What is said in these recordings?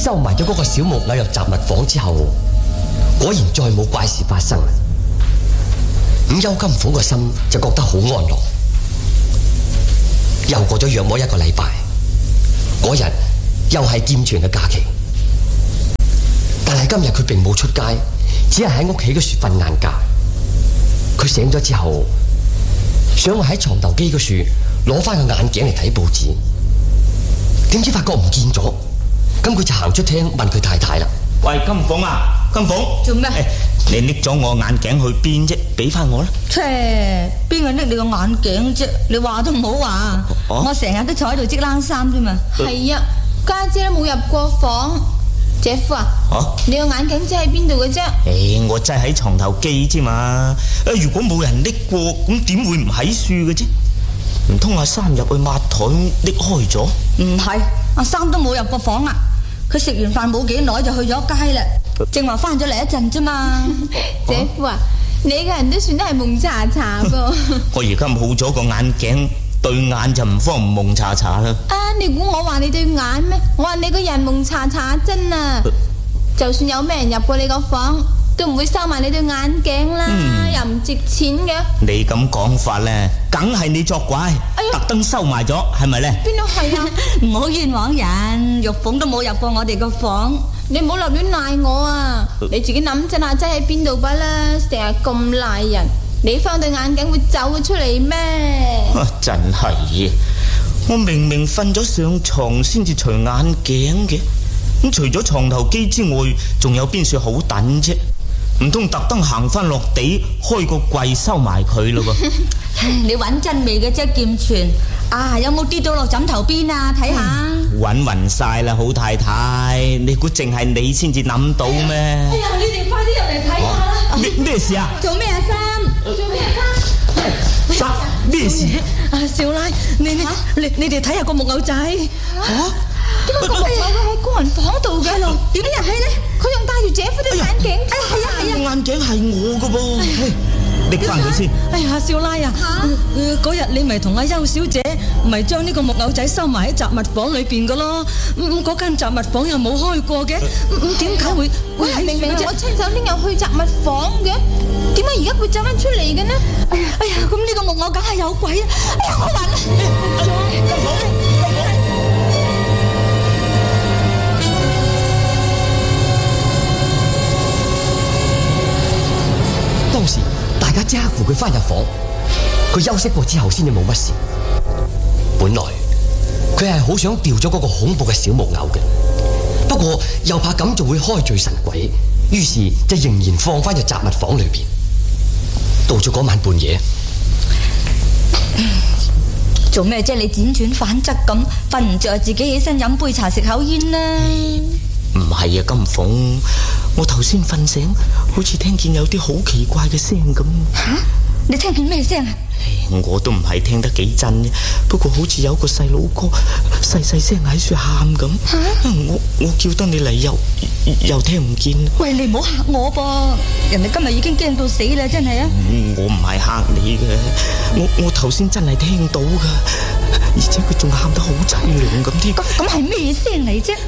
收埋咗嗰個小木偶入雜物房之後，果然再冇怪事發生。咁邱金鳳個心就覺得好安樂。又過咗約莫1個禮拜，嗰日又係劍傳嘅假期，但係今日佢並冇出街，只係喺屋企嘅樹瞓晏覺。佢醒咗之後，想話喺床頭機嘅樹攞翻個眼鏡嚟睇報紙，點知發覺唔見咗。咁佢就行出廳問佢太太啦： 喂，金鳳啊，金鳳， 做咩？ 你拎咗我眼鏡去邊啫？俾翻我啦。 邊個拎你個眼鏡啫？你話都唔好話。我成日都坐喺度織冷衫啫嘛。 係啊，家姐都冇入過房。姐夫啊，你個眼鏡仔喺邊度嘅啫？ 我擠喺床頭機啫嘛。如果冇人拎過，咁點會唔喺樹嘅啫？唔通阿三入去抹台拎開咗？ 唔係，阿三都冇入過房啊。佢食完飯冇幾耐就去咗街啦，正話翻咗嚟一陣啫嘛。 姐夫啊，你個人都算得係蒙查查噃。 我而家冇咗個眼鏡，對眼就唔方唔蒙查查啦。 你估我話你對眼咩？我話你個人蒙查查真啊！就算有咩人入過你個房，都唔會收埋你對眼鏡啦，又唔值錢嘅。 你咁講法咧，梗係你作怪，特登收埋咗，係咪咧？ 邊度係啊？ 唔好冤枉人，玉鳳都冇入過我哋個房， 你唔好立亂賴我啊！你自己諗真下，擠喺邊度吧啦，成日咁賴人，你翻對眼鏡會走出嚟咩？ 真係，我明明瞓咗上床先至除眼鏡嘅，咁除咗床頭機之外，仲有邊處好等啫？唔通特登行翻落地開個櫃收埋佢咯噃？ 你揾真味嘅啫，劍傳啊！有冇跌到落枕頭邊啊？睇下， 揾暈晒啦，好太太，你估淨係你先至諗到咩？ 哎呀，你哋快啲入嚟睇下啦！ 咩事啊？ 做咩啊，三？ 做咩啊， 三？咩事？ 少奶，你哋睇下個木偶仔。 點解個木偶會喺工人房度嘅？點解入去咧？佢仲戴住姐夫對眼鏡。 係啊，眼鏡係我噶噃，拎翻佢先。 哎呀，少奶啊，嗰日你咪同阿邱小姐咪將呢個木偶仔收埋喺雜物房裏邊噶咯，嗰間雜物房又冇開過嘅，點解會喺明明我親手拎入去雜物房嘅，點解而家會走翻出嚟嘅呢？ 哎呀，咁呢個木偶梗係有鬼啊！哎呀，我暈啦！ 當時大家即刻扶佢翻入房，佢休息過之後先至冇乜事。本來佢係好想掉咗嗰個恐怖嘅小木偶嘅，不過又怕咁就會開罪神鬼，於是就仍然放翻入雜物房裏邊。到咗嗰晚半夜， 做咩啫？你輾轉反側咁，瞓唔着自己起身飲杯茶食口煙啦。 唔係啊，金鳳，我頭先瞓醒，好似聽見有啲好奇怪嘅聲咁。 吓？你聽見咩聲啊？ 我都唔係聽得幾真嘅，不過好似有個細佬哥細細聲喺處喊咁。我叫得你嚟又聽唔見。 喂，你唔好嚇我噃，人哋今日已經驚到死啦，真係啊！ 我唔係嚇你嘅，我頭先真係聽到噶，而且佢仲喊得好淒涼咁添。 咁係咩聲嚟啫？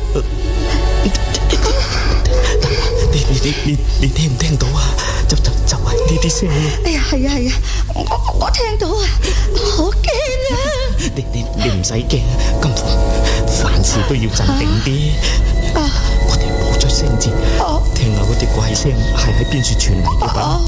你聽唔聽到啊？就係呢啲聲。 哎呀，係啊，我聽到啊，好驚啊！ 你唔使驚，金鳳，凡事都要鎮定啲。我哋唔好出聲先，聽下嗰啲怪聲係喺邊處傳嚟嘅吧。